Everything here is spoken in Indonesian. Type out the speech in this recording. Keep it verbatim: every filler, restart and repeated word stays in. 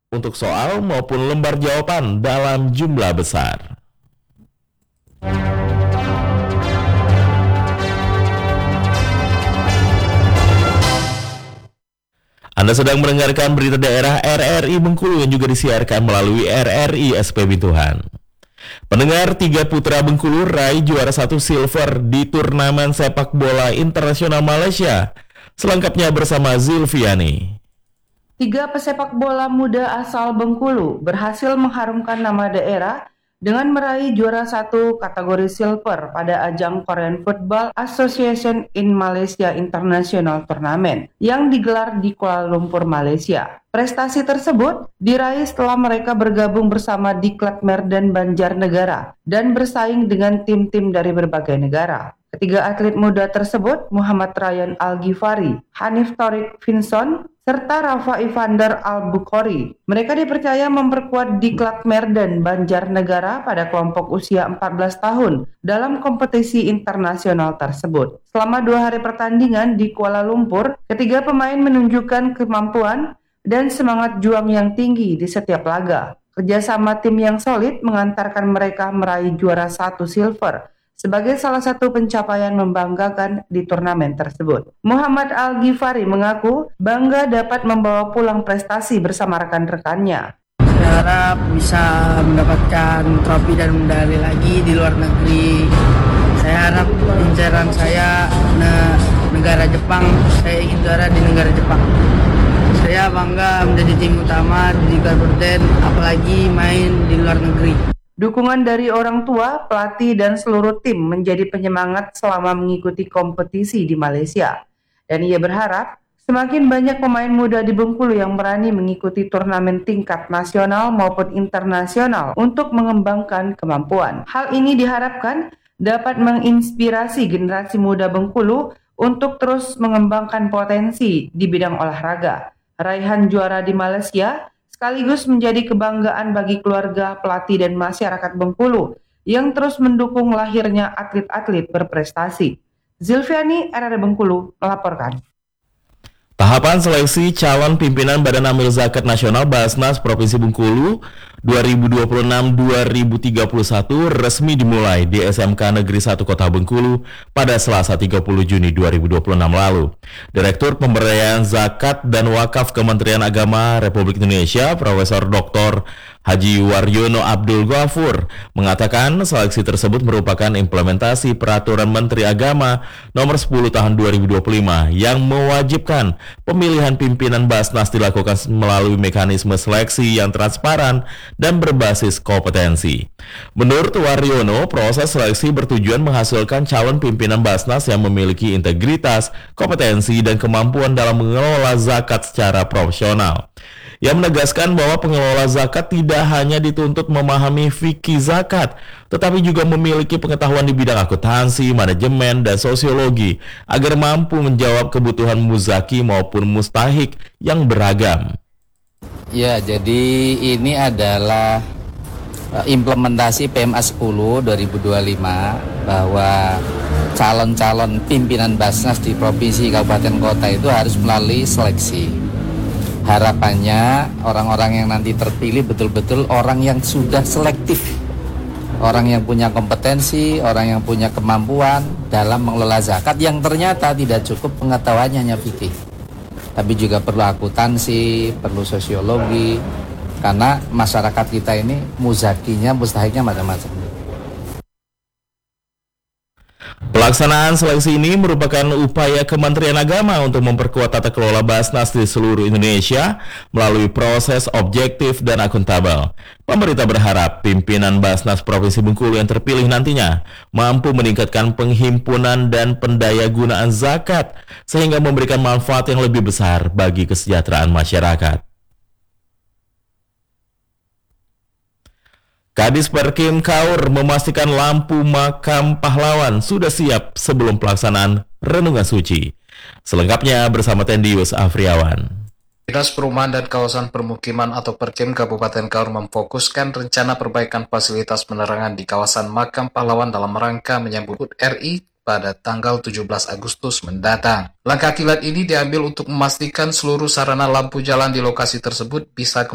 untuk soal maupun lembar jawaban dalam jumlah besar. Anda sedang mendengarkan berita daerah R R I Bengkulu yang juga disiarkan melalui R R I S P Bintuhan. Pendengar, tiga putra Bengkulu raih juara satu silver di turnamen sepak bola internasional Malaysia. Selengkapnya bersama Zulfiani. Tiga pesepak bola muda asal Bengkulu berhasil mengharumkan nama daerah dengan meraih juara satu kategori silver pada ajang Korean Football Association in Malaysia International Tournament yang digelar di Kuala Lumpur, Malaysia. Prestasi tersebut diraih setelah mereka bergabung bersama Diklat Merdan Banjarnegara dan bersaing dengan tim-tim dari berbagai negara. Ketiga atlet muda tersebut, Muhammad Ryan Al-Ghifari, Hanif Torik Vinson, serta Rafa Evander Al-Bukhari. Mereka dipercaya memperkuat Diklat Merdan Banjarnegara pada kelompok usia empat belas tahun dalam kompetisi internasional tersebut. Selama dua hari pertandingan di Kuala Lumpur, ketiga pemain menunjukkan kemampuan dan semangat juang yang tinggi di setiap laga. Kerjasama tim yang solid mengantarkan mereka meraih juara satu silver sebagai salah satu pencapaian membanggakan di turnamen tersebut. Muhammad Al-Ghifari mengaku bangga dapat membawa pulang prestasi bersama rekan-rekannya. Saya harap bisa mendapatkan trofi dan medali lagi di luar negeri. Saya harap inceran saya ne- negara Jepang, saya ingin juara di negara Jepang. Saya bangga menjadi tim utama di Garberden, apalagi main di luar negeri. Dukungan dari orang tua, pelatih, dan seluruh tim menjadi penyemangat selama mengikuti kompetisi di Malaysia. Dan ia berharap semakin banyak pemain muda di Bengkulu yang berani mengikuti turnamen tingkat nasional maupun internasional untuk mengembangkan kemampuan. Hal ini diharapkan dapat menginspirasi generasi muda Bengkulu untuk terus mengembangkan potensi di bidang olahraga. Raihan juara di Malaysia sekaligus menjadi kebanggaan bagi keluarga, pelatih, dan masyarakat Bengkulu yang terus mendukung lahirnya atlet-atlet berprestasi. Zulfiani, R R I Bengkulu, melaporkan. Tahapan seleksi calon pimpinan Badan Amil Zakat Nasional Basnas Provinsi Bengkulu dua ribu dua puluh enam sampai dua ribu tiga puluh satu resmi dimulai di S M K Negeri satu Kota Bengkulu pada Selasa tiga puluh Juni dua ribu dua puluh enam lalu. Direktur Pemberdayaan Zakat dan Wakaf Kementerian Agama Republik Indonesia, Profesor Doktor Haji Waryono Abdul Ghafur, mengatakan seleksi tersebut merupakan implementasi Peraturan Menteri Agama Nomor sepuluh Tahun dua ribu dua puluh lima yang mewajibkan pemilihan pimpinan Basnas dilakukan melalui mekanisme seleksi yang transparan dan berbasis kompetensi. Menurut Waryono, proses seleksi bertujuan menghasilkan calon pimpinan Basnas yang memiliki integritas, kompetensi, dan kemampuan dalam mengelola zakat secara profesional. Ia menegaskan bahwa pengelola zakat tidak hanya dituntut memahami fikih zakat, tetapi juga memiliki pengetahuan di bidang akuntansi, manajemen, dan sosiologi agar mampu menjawab kebutuhan muzaki maupun mustahik yang beragam. Ya, jadi ini adalah implementasi P M A sepuluh dua ribu dua puluh lima bahwa calon-calon pimpinan Basnas di provinsi, kabupaten, kota itu harus melalui seleksi. Harapannya orang-orang yang nanti terpilih betul-betul orang yang sudah selektif, orang yang punya kompetensi, orang yang punya kemampuan dalam mengelola zakat, yang ternyata tidak cukup pengetahuannya hanya fikih, tapi juga perlu akuntansi, perlu sosiologi, karena masyarakat kita ini muzakinya, mustahiknya macam-macam. Pelaksanaan seleksi ini merupakan upaya Kementerian Agama untuk memperkuat tata kelola Basnas di seluruh Indonesia melalui proses objektif dan akuntabel. Pemerintah berharap pimpinan Basnas Provinsi Bengkulu yang terpilih nantinya mampu meningkatkan penghimpunan dan pendayagunaan zakat sehingga memberikan manfaat yang lebih besar bagi kesejahteraan masyarakat. Kadis Perkim Kaur memastikan lampu makam pahlawan sudah siap sebelum pelaksanaan Renungan Suci. Selengkapnya bersama Tendius Afriawan. Dinas Perumahan dan Kawasan Permukiman atau Perkim Kabupaten Kaur memfokuskan rencana perbaikan fasilitas penerangan di kawasan makam pahlawan dalam rangka menyambut R I pada tanggal tujuh belas Agustus mendatang. Langkah kilat ini diambil untuk memastikan seluruh sarana lampu jalan di lokasi tersebut bisa